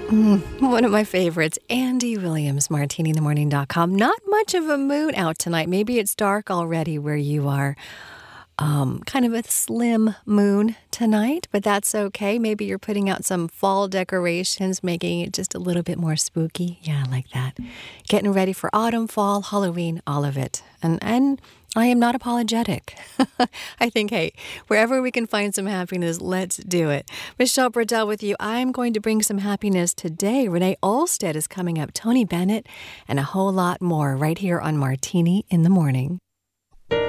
One of my favorites, Andy Williams, martininthemorning.com. Not much of a moon out tonight. Maybe it's dark already where you are. Kind of a slim moon tonight, but that's okay. Maybe you're putting out some fall decorations, making it just a little bit more spooky. Yeah, I like that. Getting ready for autumn, fall, Halloween, all of it. And I am not apologetic. I think, hey, wherever we can find some happiness, let's do it. Michelle Burdell with you. I'm going to bring some happiness today. Renee Olstead is coming up, Tony Bennett, and a whole lot more right here on Martini in the Morning.